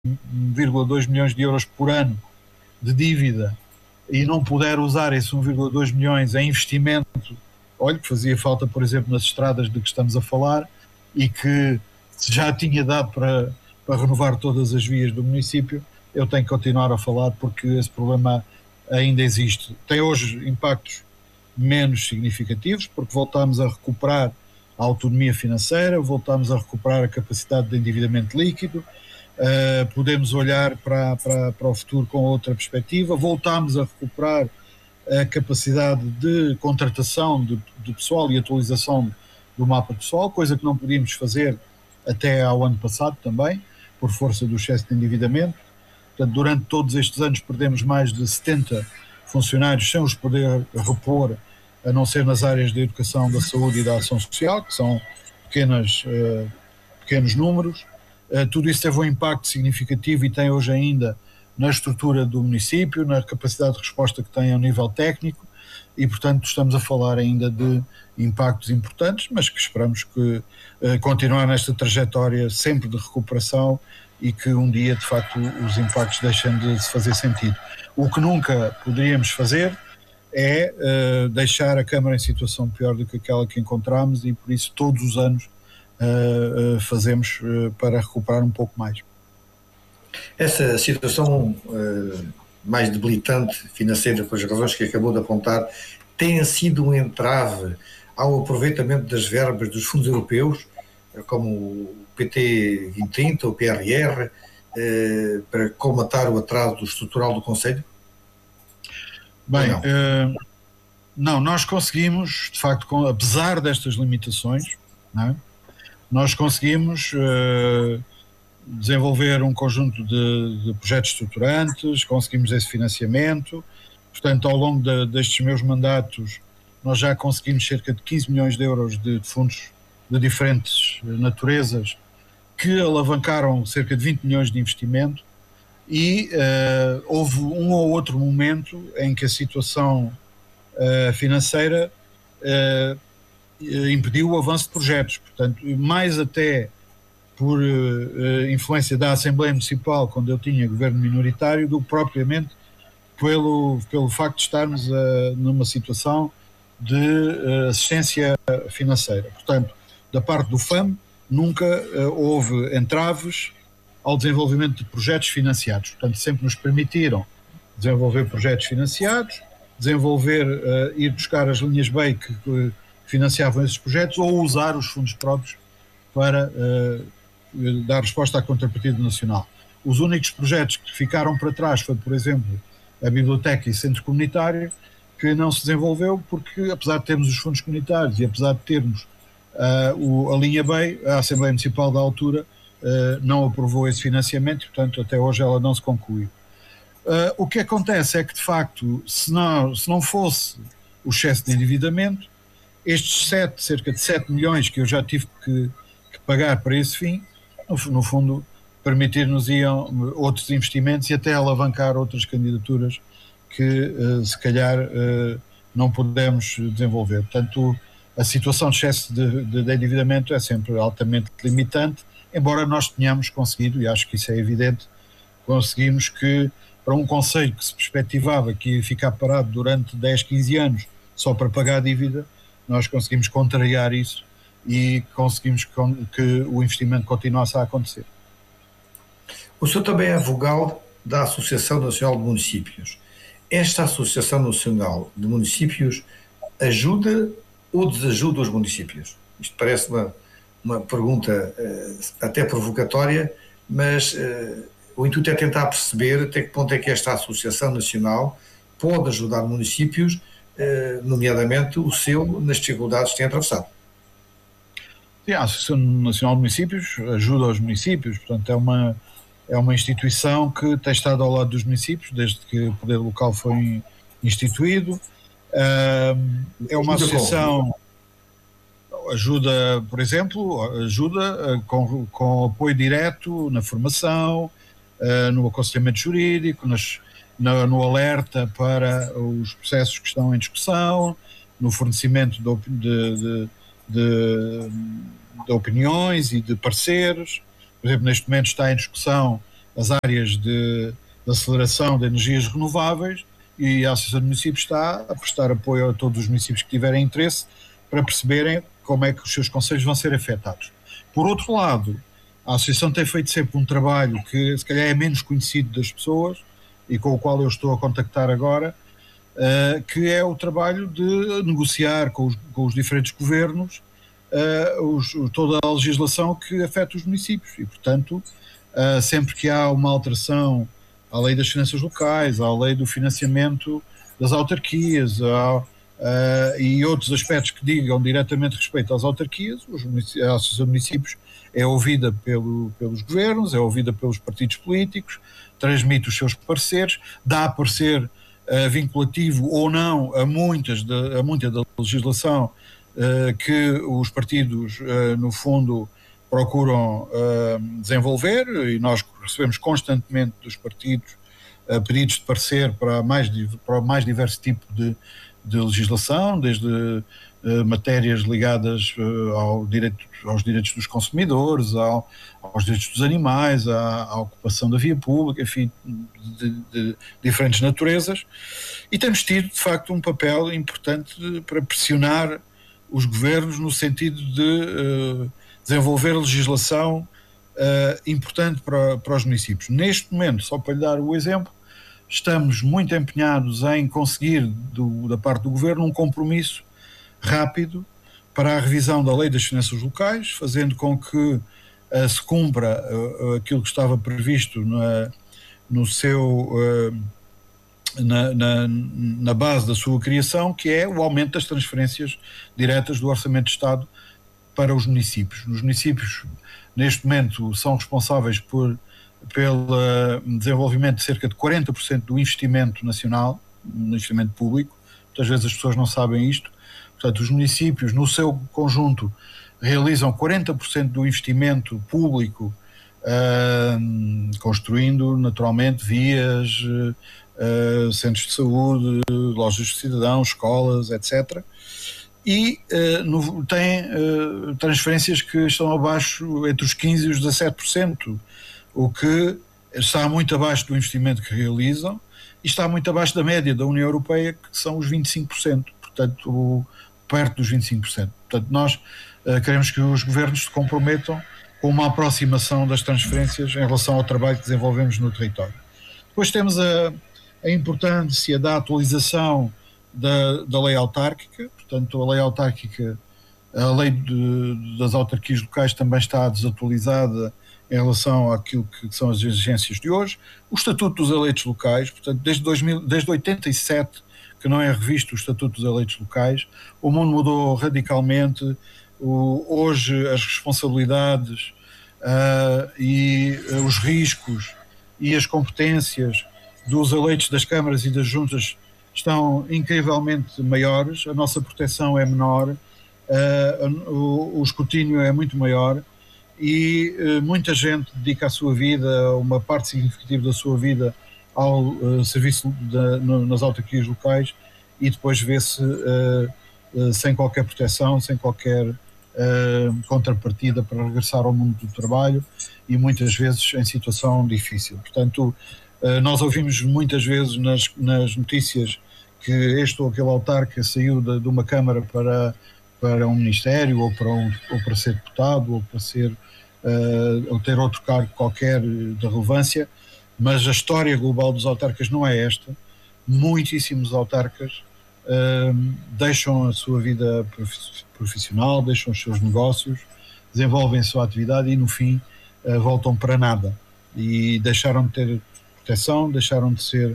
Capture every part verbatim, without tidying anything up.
um vírgula dois milhões de euros por ano de dívida e não puder usar esse um vírgula dois milhões em investimento, olha, que fazia falta, por exemplo, nas estradas de que estamos a falar e que já tinha dado para, para renovar todas as vias do município, eu tenho que continuar a falar porque esse problema ainda existe. Tem hoje impactos menos significativos, porque voltamos a recuperar a autonomia financeira, voltamos a recuperar a capacidade de endividamento líquido, uh, podemos olhar para, para, para o futuro com outra perspectiva, voltamos a recuperar a capacidade de contratação de, de pessoal e atualização do mapa pessoal, coisa que não podíamos fazer até ao ano passado também, por força do excesso de endividamento. Portanto, durante todos estes anos perdemos mais de setenta funcionários sem os poder repor, a não ser nas áreas da educação, da saúde e da ação social, que são pequenas, uh, pequenos números. Uh, tudo isso teve um impacto significativo e tem hoje ainda na estrutura do município, na capacidade de resposta que tem ao nível técnico e, portanto, estamos a falar ainda de impactos importantes, mas que esperamos que uh, continuar nesta trajetória sempre de recuperação e que um dia, de facto, os impactos deixem de se fazer sentido. O que nunca poderíamos fazer é uh, deixar a Câmara em situação pior do que aquela que encontramos e, por isso, todos os anos uh, uh, fazemos uh, para recuperar um pouco mais. Essa situação uh, mais debilitante financeira, pelas razões que acabou de apontar, tem sido um entrave ao aproveitamento das verbas dos fundos europeus, como o P T vinte trinta, o P R R, uh, para colmatar o atraso estrutural do Conselho? Bem, não? Uh, não, nós conseguimos, de facto, com, apesar destas limitações, não é? Nós conseguimos uh, desenvolver um conjunto de, de projetos estruturantes, conseguimos esse financiamento, portanto, ao longo de, destes meus mandatos, nós já conseguimos cerca de quinze milhões de euros de, de fundos de diferentes naturezas que alavancaram cerca de vinte milhões de investimento. E uh, houve um ou outro momento em que a situação uh, financeira uh, impediu o avanço de projetos, portanto, mais até por uh, influência da Assembleia Municipal, quando eu tinha governo minoritário, do que propriamente pelo, pelo facto de estarmos uh, numa situação de uh, assistência financeira. Portanto, da parte do F A M, nunca uh, houve entraves ao desenvolvimento de projetos financiados. Portanto, sempre nos permitiram desenvolver projetos financiados, desenvolver, uh, ir buscar as linhas B que, que financiavam esses projetos ou usar os fundos próprios para uh, dar resposta à contrapartida nacional. Os únicos projetos que ficaram para trás foi, por exemplo, a biblioteca e centro comunitário, que não se desenvolveu porque, apesar de termos os fundos comunitários e apesar de termos uh, o, a linha B, a Assembleia Municipal da altura Uh, não aprovou esse financiamento, portanto até hoje ela não se concluiu. Uh, o que acontece é que, de facto, se não, se não fosse o excesso de endividamento, estes sete, cerca de sete milhões que eu já tive que, que pagar para esse fim, no, no fundo, permitir-nos iam outros investimentos e até alavancar outras candidaturas que uh, se calhar uh, não pudemos desenvolver. Portanto, a situação de excesso de, de, de endividamento é sempre altamente limitante, embora nós tenhamos conseguido, e acho que isso é evidente, conseguimos que para um concelho que se perspectivava que ia ficar parado durante dez, quinze anos só para pagar a dívida, nós conseguimos contrariar isso e conseguimos que o investimento continuasse a acontecer. O senhor também é vogal da Associação Nacional de Municípios. Esta Associação Nacional de Municípios ajuda ou desajuda os municípios? Isto parece uma uma pergunta uh, até provocatória, mas uh, o intuito é tentar perceber até que ponto é que esta Associação Nacional pode ajudar municípios, uh, nomeadamente o seu, nas dificuldades que tem atravessado. Sim, a Associação Nacional de Municípios ajuda os municípios, portanto é uma, é uma instituição que tem estado ao lado dos municípios desde que o poder local foi instituído. Uh, é uma associação... Ajuda, por exemplo, ajuda uh, com, com apoio direto na formação, uh, no aconselhamento jurídico, nas, no, no alerta para os processos que estão em discussão, no fornecimento de, de, de, de, de opiniões e de pareceres. Por exemplo, neste momento está em discussão as áreas de, de aceleração de energias renováveis, e a Associação de Municípios está a prestar apoio a todos os municípios que tiverem interesse para perceberem como é que os seus concelhos vão ser afetados. Por outro lado, a Associação tem feito sempre um trabalho que se calhar é menos conhecido das pessoas e com o qual eu estou a contactar agora, uh, que é o trabalho de negociar com os, com os diferentes governos uh, os, toda a legislação que afeta os municípios e, portanto, uh, sempre que há uma alteração à lei das finanças locais, à lei do financiamento das autarquias, à, uh, e outros aspectos que digam diretamente respeito às autarquias, os a Associação de Municípios é ouvida pelo, pelos governos, é ouvida pelos partidos políticos, transmite os seus pareceres, dá parecer uh, vinculativo ou não a, muitas de, a muita da legislação uh, que os partidos, uh, no fundo, procuram uh, desenvolver, e nós recebemos constantemente dos partidos uh, pedidos de parecer para mais, para o mais diverso tipo de, de legislação, desde uh, matérias ligadas uh, ao direito, aos direitos dos consumidores, ao, aos direitos dos animais, à, à ocupação da via pública, enfim, de, de, de diferentes naturezas, e temos tido, de facto, um papel importante para pressionar os governos no sentido de uh, desenvolver legislação uh, importante para, para os municípios. Neste momento, só para lhe dar o exemplo, estamos muito empenhados em conseguir, do, da parte do governo, um compromisso rápido para a revisão da lei das finanças locais, fazendo com que uh, se cumpra uh, aquilo que estava previsto na, no seu, uh, na, na, na base da sua criação, que é o aumento das transferências diretas do Orçamento de Estado para os municípios. Os municípios, neste momento, são responsáveis por, pelo desenvolvimento de cerca de quarenta por cento do investimento nacional, no investimento público. Muitas vezes as pessoas não sabem isto. Portanto, os municípios, no seu conjunto, realizam quarenta por cento do investimento público, uh, construindo, naturalmente, vias, uh, centros de saúde, lojas de cidadãos, escolas, etcétera. E uh, no, tem uh, transferências que estão abaixo, entre os quinze por cento e os dezassete por cento, o que está muito abaixo do investimento que realizam e está muito abaixo da média da União Europeia, que são os vinte e cinco por cento, portanto, o, perto dos vinte e cinco por cento. Portanto, nós uh, queremos que os governos se comprometam com uma aproximação das transferências em relação ao trabalho que desenvolvemos no território. Depois temos a, a importância da atualização Da, da lei autárquica. Portanto, a lei autárquica, a lei de, das autarquias locais também está desatualizada em relação àquilo que são as exigências de hoje. O Estatuto dos Eleitos Locais, portanto, desde, dois mil, desde oitenta e sete que não é revisto o Estatuto dos Eleitos Locais, o mundo mudou radicalmente. O, hoje as responsabilidades uh, e uh, os riscos e as competências dos eleitos das câmaras e das juntas estão incrivelmente maiores, a nossa proteção é menor, uh, o, o escrutínio é muito maior e uh, muita gente dedica a sua vida, uma parte significativa da sua vida ao uh, serviço de, no, nas autarquias locais, e depois vê-se uh, uh, sem qualquer proteção, sem qualquer uh, contrapartida para regressar ao mundo do trabalho e muitas vezes em situação difícil. Portanto, Uh, nós ouvimos muitas vezes nas, nas notícias que este ou aquele autarca saiu de, de uma Câmara para, para um Ministério, ou para, um, ou para ser deputado, ou para ser, uh, ou ter outro cargo qualquer de relevância, mas a história global dos autarcas não é esta. Muitíssimos autarcas uh, deixam a sua vida profissional, deixam os seus negócios, desenvolvem a sua atividade e no fim uh, voltam para nada, e deixaram de ter proteção, deixaram de ser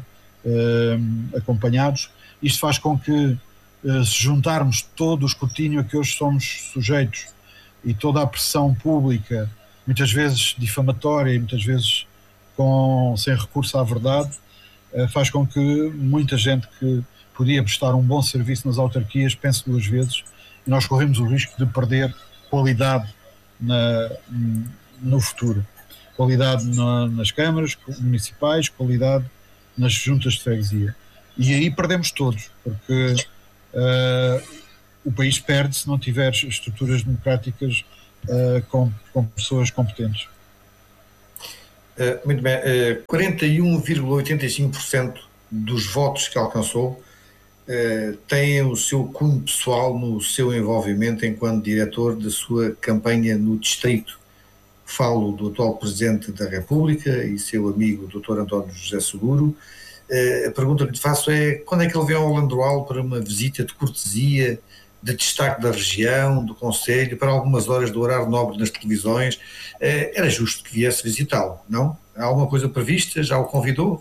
uh, acompanhados. Isto faz com que, uh, se juntarmos todo o escrutínio a que hoje somos sujeitos e toda a pressão pública, muitas vezes difamatória e muitas vezes com, sem recurso à verdade, uh, faz com que muita gente que podia prestar um bom serviço nas autarquias pense duas vezes, e nós corremos o risco de perder qualidade na, no futuro. Qualidade na, nas câmaras municipais, qualidade nas juntas de freguesia. E aí perdemos todos, porque uh, o país perde se não tiver estruturas democráticas uh, com, com pessoas competentes. Uh, muito bem, uh, quarenta e um vírgula oitenta e cinco por cento dos votos que alcançou uh, têm o seu cunho pessoal no seu envolvimento enquanto diretor da sua campanha no distrito. Falo do atual Presidente da República e seu amigo doutor António José Seguro. Uh, a pergunta que lhe faço é: quando é que ele veio ao Landroal para uma visita de cortesia, de destaque da região, do Conselho, para algumas horas do horário nobre nas televisões? Era justo que viesse visitá-lo, não? Há alguma coisa prevista? Já o convidou?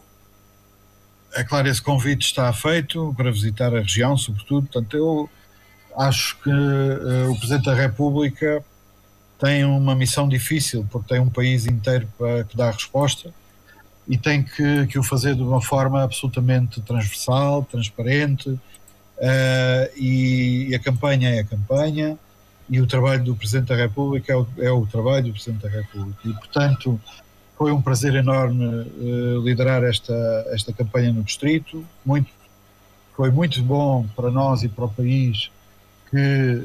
É claro, esse convite está feito para visitar a região, sobretudo. Portanto, eu acho que uh, o Presidente da República tem uma missão difícil, porque tem um país inteiro para que dar resposta e tem que, que o fazer de uma forma absolutamente transversal, transparente. Uh, e, e a campanha é a campanha e o trabalho do Presidente da República é o, é o trabalho do Presidente da República e, portanto, foi um prazer enorme uh, liderar esta, esta campanha no distrito. Muito, foi muito bom para nós e para o país que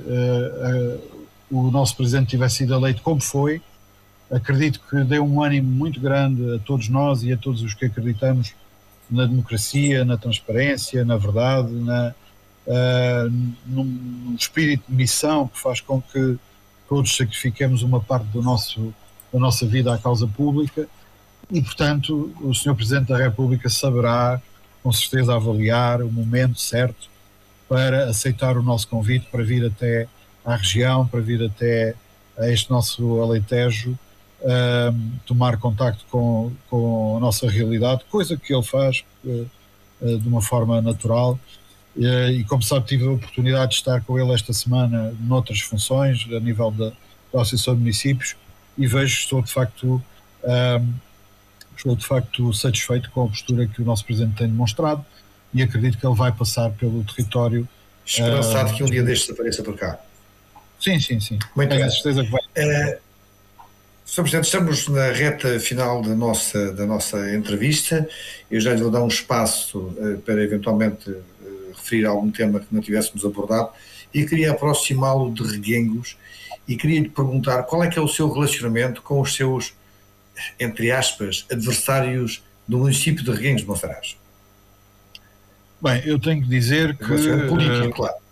uh, uh, o nosso Presidente tivesse sido eleito como foi. Acredito que deu um ânimo muito grande a todos nós e a todos os que acreditamos na democracia, na transparência, na verdade, na Uh, num, num espírito de missão que faz com que todos sacrifiquemos uma parte do nosso, da nossa vida à causa pública e, portanto, o senhor Presidente da República saberá, com certeza, avaliar o momento certo para aceitar o nosso convite para vir até à região, para vir até a este nosso Alentejo, uh, tomar contacto com, com a nossa realidade, coisa que ele faz uh, uh, de uma forma natural. E, como sabe, tive a oportunidade de estar com ele esta semana noutras funções, a nível da, da Associação de Municípios, e vejo, estou de facto um, estou de facto satisfeito com a postura que o nosso Presidente tem demonstrado e acredito que ele vai passar pelo território. Esperançado uh, que um dia destes apareça por cá. Sim, sim, sim. Muito Tenho bem. a certeza que vai. Uh, senhor Presidente, estamos na reta final da nossa, da nossa entrevista. Eu já lhe vou dar um espaço uh, para eventualmente referir a algum tema que não tivéssemos abordado e queria aproximá-lo de Reguengos e queria lhe perguntar qual é que é o seu relacionamento com os seus, entre aspas, adversários do município de Reguengos de Monsaraz. Bem, eu tenho que dizer que político, uh, claro.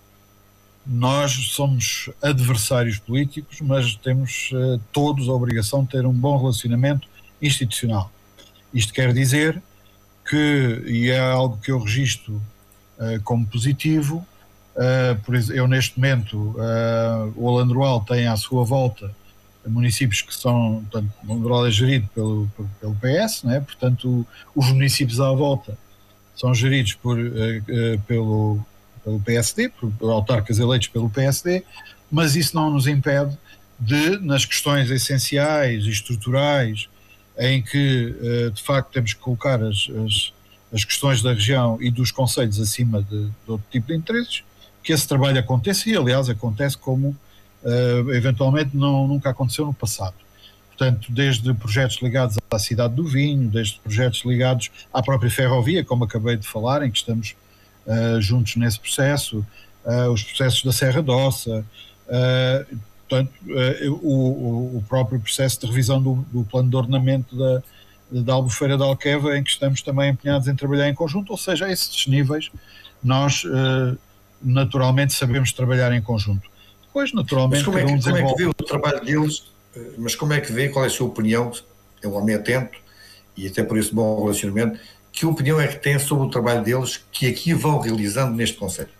Nós somos adversários políticos, mas temos uh, todos a obrigação de ter um bom relacionamento institucional. Isto quer dizer que, e é algo que eu registro Uh, como positivo, uh, por exemplo, eu neste momento uh, o Alandroal tem à sua volta municípios que são, portanto, o Alandroal é gerido pelo, pelo P S, né? Portanto os municípios à volta são geridos por, uh, uh, pelo, pelo P S D, por, por autarcas eleitos pelo P S D, mas isso não nos impede de, nas questões essenciais e estruturais em que uh, de facto temos que colocar as, as as questões da região e dos concelhos acima de, de outro tipo de interesses, que esse trabalho aconteça e, aliás, acontece como uh, eventualmente não, nunca aconteceu no passado. Portanto, desde projetos ligados à cidade do vinho, desde projetos ligados à própria ferrovia, como acabei de falar, em que estamos uh, juntos nesse processo, uh, os processos da Serra d'Ossa, uh, portanto, uh, o, o próprio processo de revisão do, do plano de ordenamento da da Albufeira de Alqueva, em que estamos também empenhados em trabalhar em conjunto, ou seja, a esses níveis nós uh, naturalmente sabemos trabalhar em conjunto. Depois, naturalmente, mas como, é que, um como é que vê o trabalho deles, mas como é que vê, qual é a sua opinião, é um homem atento e até por esse bom relacionamento, que opinião é que tem sobre o trabalho deles que aqui vão realizando neste Conselho?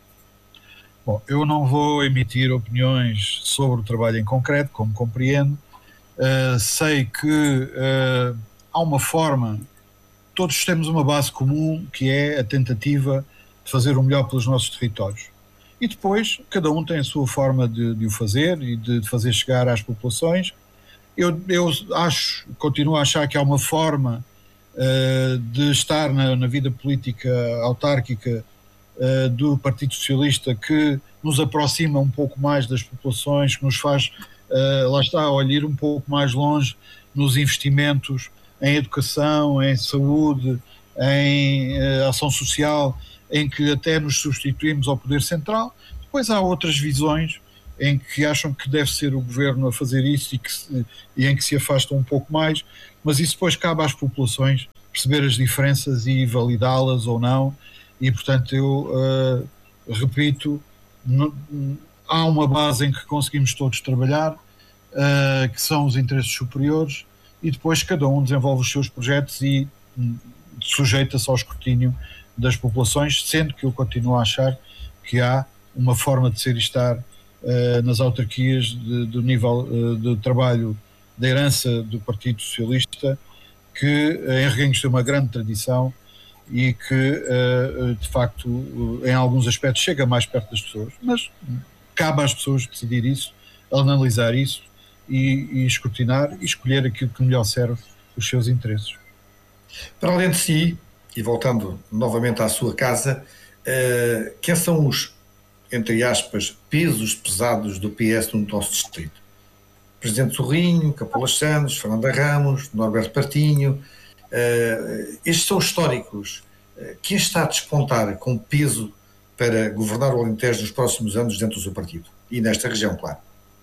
Bom, eu não vou emitir opiniões sobre o trabalho em concreto, como compreendo. Uh, sei que uh, há uma forma, todos temos uma base comum, que é a tentativa de fazer o melhor pelos nossos territórios. E depois, cada um tem a sua forma de, de o fazer e de, de fazer chegar às populações. Eu, eu acho, continuo a achar que há uma forma uh, de estar na, na vida política autárquica uh, do Partido Socialista que nos aproxima um pouco mais das populações, que nos faz, uh, lá está, olhar um pouco mais longe nos investimentos em educação, em saúde, em uh, ação social, em que até nos substituímos ao Poder Central. Depois há outras visões em que acham que deve ser o governo a fazer isso e, que se, e em que se afastam um pouco mais. mas isso depois cabe às populações perceber as diferenças e validá-las ou não, e portanto eu uh, repito, no, há uma base em que conseguimos todos trabalhar, uh, que são os interesses superiores, e depois cada um desenvolve os seus projetos e um, sujeita-se ao escrutínio das populações, sendo que eu continuo a achar que há uma forma de ser e estar uh, nas autarquias de, do nível uh, de trabalho da herança do Partido Socialista, que em Reguengos tem uma grande tradição e que, de facto, em alguns aspectos chega mais perto das pessoas, mas cabe às pessoas decidir isso, analisar isso e, e escrutinar e escolher aquilo que melhor serve os seus interesses. Para além de si, e voltando novamente à sua casa, uh, quem são os, entre aspas, pesos pesados do P S no nosso distrito? Presidente Sorrinho, Capolas Santos, Fernanda Ramos, Norberto Partinho, uh, estes são históricos. Uh, quem está a despontar com peso para governar o Alentejo nos próximos anos dentro do seu partido? E nesta região, claro.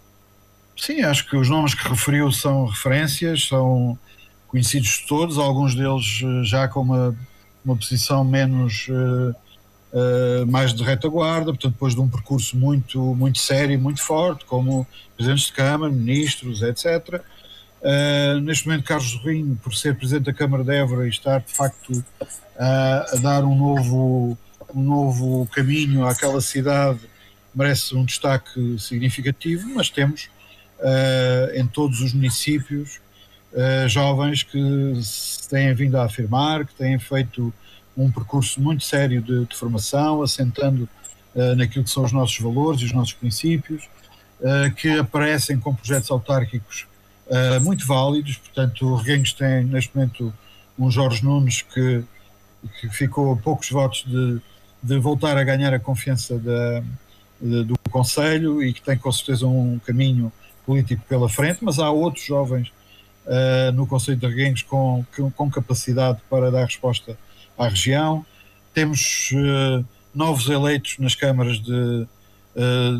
Sim, acho que os nomes que referiu são referências, são conhecidos de todos, alguns deles já com uma, uma posição menos... Uh, Uh, mais de retaguarda, portanto depois de um percurso muito, muito sério e muito forte, como presidentes de Câmara, ministros, etcétera. Uh, neste momento Carlos Sorrinho, por ser presidente da Câmara de Évora e estar de facto uh, a dar um novo, um novo caminho àquela cidade, merece um destaque significativo, mas temos uh, em todos os municípios uh, jovens que se têm vindo a afirmar, que têm feito um percurso muito sério de, de formação, assentando uh, naquilo que são os nossos valores e os nossos princípios, uh, que aparecem com projetos autárquicos uh, muito válidos. Portanto, o Reguengos tem neste momento um Jorge Nunes que, que ficou a poucos votos de, de voltar a ganhar a confiança da, de, do Conselho e que tem com certeza um caminho político pela frente, mas há outros jovens uh, no Conselho de Reguengos com, com capacidade para dar resposta à região. Temos uh, novos eleitos nas câmaras de, uh,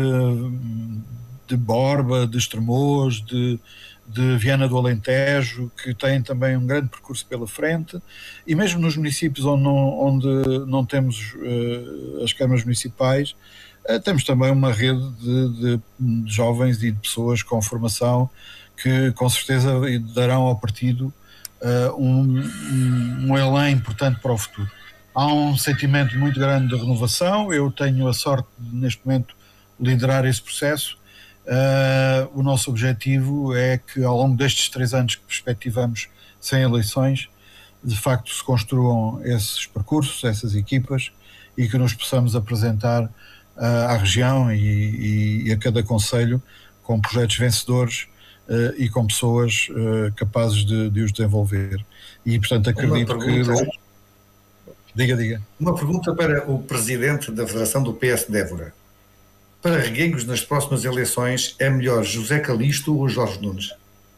de, de Borba, de Estremoz, de, de Viana do Alentejo, que têm também um grande percurso pela frente, e mesmo nos municípios onde não, onde não temos uh, as câmaras municipais, uh, temos também uma rede de, de, de jovens e de pessoas com formação que com certeza darão ao partido Uh, um, um, um elan importante para o futuro. Há um sentimento muito grande de renovação. Eu tenho a sorte de, neste momento, liderar esse processo. Uh, o nosso objetivo é que, ao longo destes três anos que perspectivamos sem eleições, de facto se construam esses percursos, essas equipas, e que nos possamos apresentar uh, à região e, e, e a cada concelho com projetos vencedores Uh, e com pessoas uh, capazes de, de os desenvolver. E, portanto, acredito que... Diga, diga. Uma pergunta para o presidente da Federação do P S de Évora. Para Reguengos, nas próximas eleições, é melhor José Calixto ou Jorge Nunes?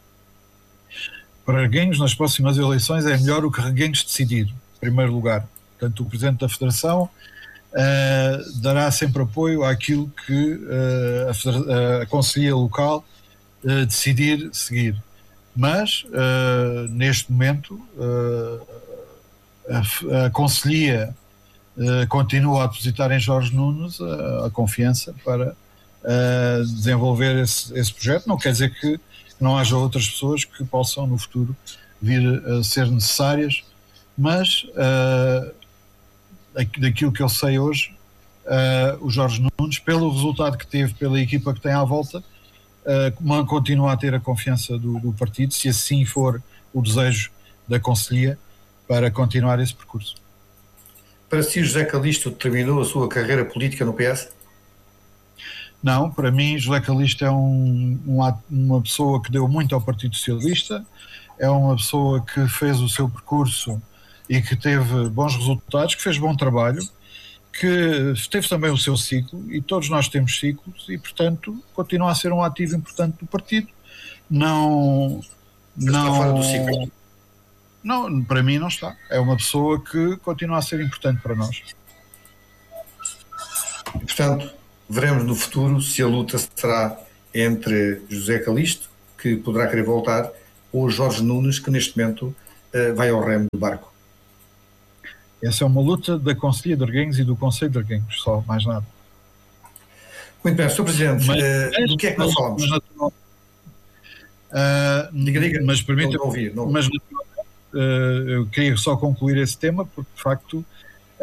Para Reguengos, nas próximas eleições, é melhor o que Reguengos decidir, em primeiro lugar. Portanto, o presidente da Federação uh, dará sempre apoio àquilo que uh, a, Federa- a Conselhia Local Uh, decidir seguir, mas uh, neste momento uh, a, a Conselhia uh, continua a depositar em Jorge Nunes a, a confiança para uh, desenvolver esse, esse projeto. Não quer dizer que não haja outras pessoas que possam no futuro vir a ser necessárias, mas uh, daquilo que eu sei hoje, uh, o Jorge Nunes, pelo resultado que teve, pela equipa que tem à volta, Uh, continua a ter a confiança do, do partido, se assim for o desejo da Conselhia, para continuar esse percurso. Para si, José Calixto terminou a sua carreira política no P S? Não, para mim José Calixto é um, um, uma pessoa que deu muito ao Partido Socialista, é uma pessoa que fez o seu percurso e que teve bons resultados, que fez bom trabalho, que teve também o seu ciclo, e todos nós temos ciclos, e portanto continua a ser um ativo importante do partido. Não, não está fora do ciclo? Não, para mim não está. É uma pessoa que continua a ser importante para nós. E, portanto, veremos no futuro se a luta será entre José Calixto, que poderá querer voltar, ou o Jorge Nunes, que neste momento uh, vai ao remo do barco? Essa é uma luta da Conselhia de Arguenhos e do Conselho de Arguenhos, só, mais nada. Muito bem, senhor Presidente, mas, uh, do que é que nós falamos? Mas, natural, uh, diga, diga. Mas permita, não, não ouvi, não. Mas uh, eu queria só concluir esse tema, porque de facto uh,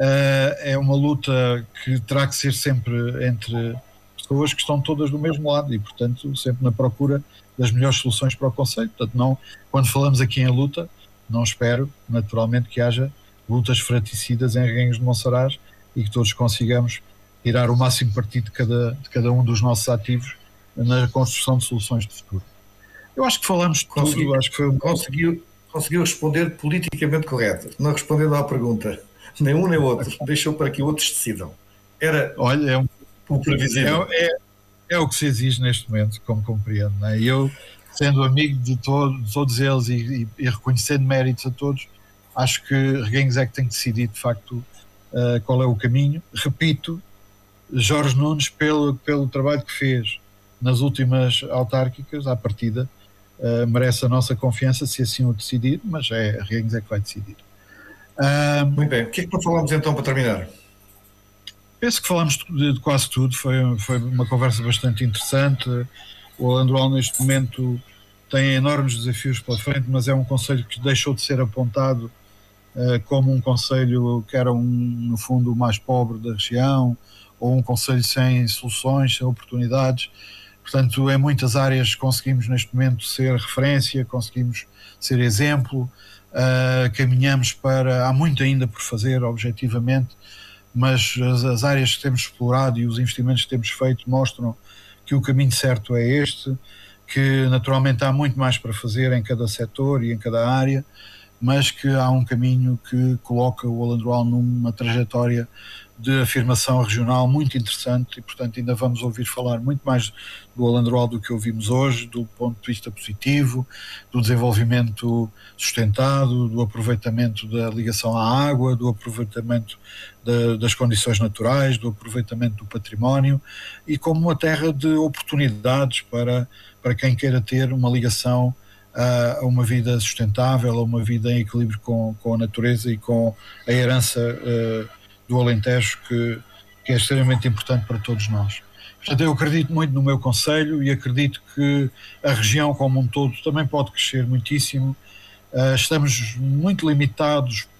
é uma luta que terá que ser sempre entre pessoas que estão todas do mesmo lado e, portanto, sempre na procura das melhores soluções para o Conselho. Portanto, não, quando falamos aqui em luta, não espero, naturalmente, que haja lutas fraticidas em Arguenhos de Monsaraz e que todos consigamos tirar o máximo partido de cada, de cada um dos nossos ativos na construção de soluções de futuro. Eu acho que falamos de conseguiu, tudo, acho que foi um... conseguiu, conseguiu responder politicamente correto, não respondendo à pergunta, nem um nem outro, deixou para que outros decidam. Era, olha, é um o previsível. É, é, é o que se exige neste momento, como compreendo, não é? E eu, sendo amigo de, todo, de todos eles e, e, e reconhecendo méritos a todos, acho que Arguenhos é que tem que decidir, de facto, uh, qual é o caminho. Repito, Jorge Nunes, pelo, pelo trabalho que fez nas últimas autárquicas, à partida, uh, merece a nossa confiança, se assim o decidir, mas é Arguenhos é que vai decidir. Uh, Muito bem. O que é que nós falamos então para terminar? Penso que falamos de, de quase tudo, foi, foi uma conversa bastante interessante. O Alandroal neste momento tem enormes desafios pela frente, mas é um concelho que deixou de ser apontado uh, como um concelho que era, um, no fundo, o mais pobre da região, ou um concelho sem soluções, sem oportunidades. Portanto, em muitas áreas conseguimos neste momento ser referência, conseguimos ser exemplo, uh, caminhamos para... Há muito ainda por fazer, objetivamente, mas as, as áreas que temos explorado e os investimentos que temos feito mostram que o caminho certo é este, que naturalmente há muito mais para fazer em cada setor e em cada área, mas que há um caminho que coloca o Alandroal numa trajetória de afirmação regional muito interessante e, portanto, ainda vamos ouvir falar muito mais do Alandroal do que ouvimos hoje, do ponto de vista positivo, do desenvolvimento sustentado, do aproveitamento da ligação à água, do aproveitamento da, das condições naturais, do aproveitamento do património e como uma terra de oportunidades para, para quem queira ter uma ligação a uma vida sustentável, a uma vida em equilíbrio com, com a natureza e com a herança uh, do Alentejo, que, que é extremamente importante para todos nós. Portanto, eu acredito muito no meu concelho e acredito que a região como um todo também pode crescer muitíssimo. Uh, estamos muito limitados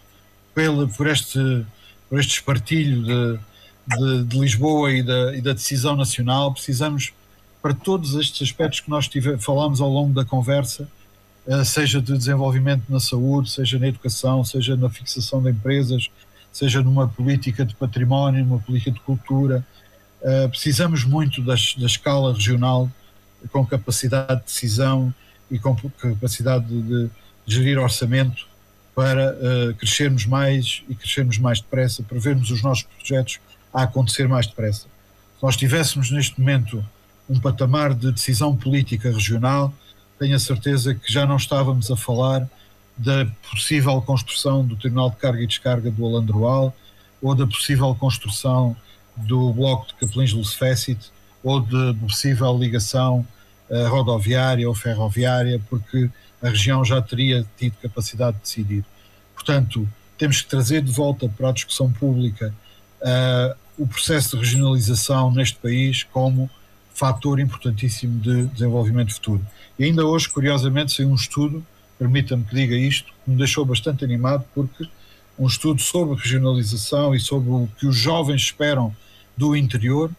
pela, por, este, por este espartilho de, de, de Lisboa e da, e da decisão nacional. Precisamos, para todos estes aspectos que nós tive, falámos ao longo da conversa, uh, seja de desenvolvimento na saúde, seja na educação, seja na fixação de empresas, seja numa política de património, numa política de cultura, uh, precisamos muito das, da escala regional, com capacidade de decisão e com capacidade de, de gerir orçamento para uh, crescermos mais e crescermos mais depressa, para vermos os nossos projetos a acontecer mais depressa. Se nós tivéssemos neste momento um patamar de decisão política regional, tenho a certeza que já não estávamos a falar da possível construção do terminal de carga e descarga do Alandroal, ou da possível construção do bloco de Capelinhos-Lucefécite, ou de possível ligação uh, rodoviária ou ferroviária, porque a região já teria tido capacidade de decidir. Portanto, temos que trazer de volta para a discussão pública uh, o processo de regionalização neste país como fator importantíssimo de desenvolvimento futuro. E ainda hoje, curiosamente, saiu um estudo, permita-me que diga isto, que me deixou bastante animado, porque um estudo sobre regionalização e sobre o que os jovens esperam do interior,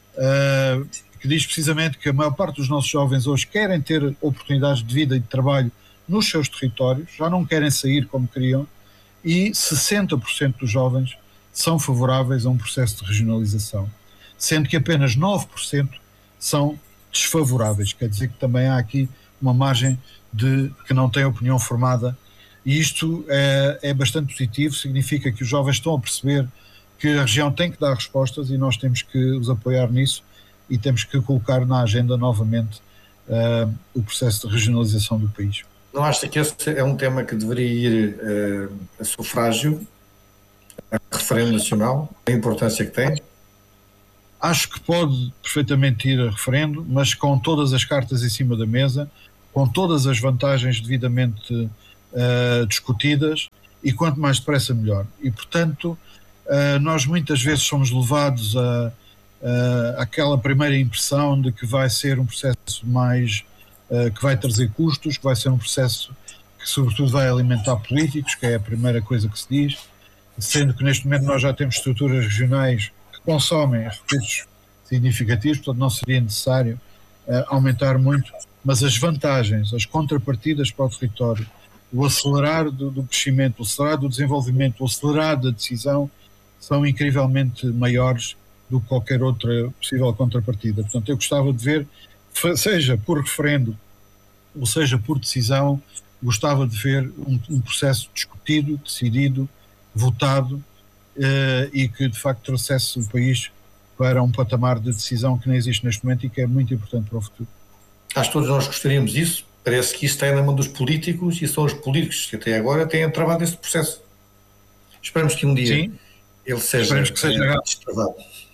uh, que diz precisamente que a maior parte dos nossos jovens hoje querem ter oportunidades de vida e de trabalho nos seus territórios, já não querem sair como queriam, e sessenta por cento dos jovens são favoráveis a um processo de regionalização, sendo que apenas nove por cento são desfavoráveis. Quer dizer que também há aqui uma margem de que não tem opinião formada, e isto é, é bastante positivo, significa que os jovens estão a perceber que a região tem que dar respostas e nós temos que os apoiar nisso e temos que colocar na agenda novamente uh, o processo de regionalização do país. Não acha que esse é um tema que deveria ir uh, a sufrágio, a referendo nacional, a importância que tem? Acho que pode perfeitamente ir a referendo, mas com todas as cartas em cima da mesa, com todas as vantagens devidamente uh, discutidas, e quanto mais depressa melhor. E, portanto, uh, nós muitas vezes somos levados a, a aquela primeira impressão de que vai ser um processo mais, uh, que vai trazer custos, que vai ser um processo que sobretudo vai alimentar políticos, que é a primeira coisa que se diz, sendo que neste momento nós já temos estruturas regionais que consomem recursos significativos, portanto não seria necessário uh, aumentar muito, mas as vantagens, as contrapartidas para o território, o acelerar do, do crescimento, o acelerar do desenvolvimento, o acelerar da decisão, são incrivelmente maiores do que qualquer outra possível contrapartida. Portanto, eu gostava de ver, seja por referendo, ou seja por decisão, gostava de ver um, um processo discutido, decidido, votado, eh, e que de facto trouxesse o país para um patamar de decisão que não existe neste momento e que é muito importante para o futuro. Acho que todos nós gostaríamos disso. Parece que isso está na mão dos políticos, e são os políticos que até agora têm travado esse processo. Esperamos que um dia Sim, ele seja, que seja é, destravado.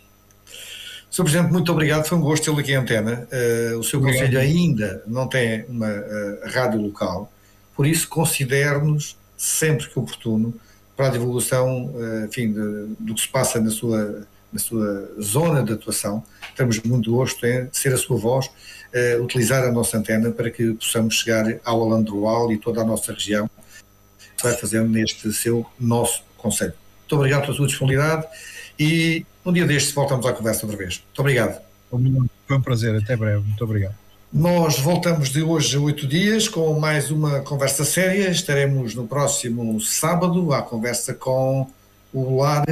senhor Presidente, muito obrigado, foi um gosto tê-lo aqui em antena. Uh, o seu concelho ainda não tem uma uh, rádio local, por isso considere-nos sempre que oportuno para a divulgação uh, enfim, de, do que se passa na sua, na sua zona de atuação. Temos muito gosto em ser a sua voz, uh, utilizar a nossa antena para que possamos chegar ao Alandroal e toda a nossa região, que vai fazendo neste seu nosso concelho. Muito obrigado pela sua disponibilidade e um dia destes voltamos à conversa outra vez. Muito obrigado. Foi um prazer, até breve. Muito obrigado. Nós voltamos de hoje a oito dias com mais uma conversa séria. Estaremos no próximo sábado à conversa com o Lar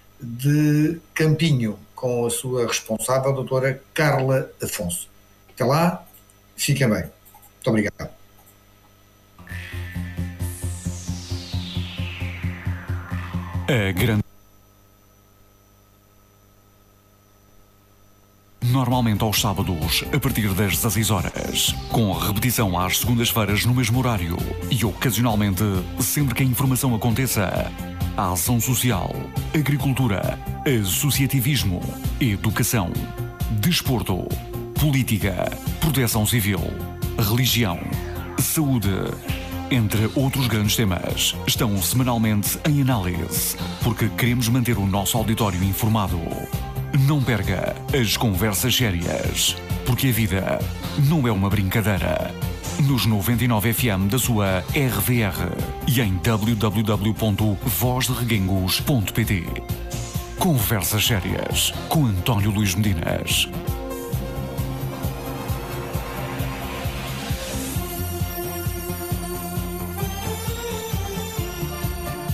de Campinho, com a sua responsável, a doutora Carla Afonso. Até lá, fiquem bem. Muito obrigado. A grande... Normalmente aos sábados, a partir das dezasseis horas, com repetição às segundas-feiras no mesmo horário e ocasionalmente, sempre que a informação aconteça, a ação social, agricultura, associativismo, educação, desporto, política, proteção civil, religião, saúde, entre outros grandes temas, estão semanalmente em análise, porque queremos manter o nosso auditório informado. Não perca as conversas sérias, porque a vida não é uma brincadeira. Nos noventa e nove F M da sua R V R e em w w w ponto voz de reguengos ponto p t. Conversas sérias com António Luís Medinas.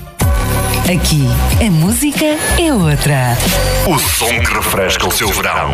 Aqui, a música é outra. O som que refresca o seu verão.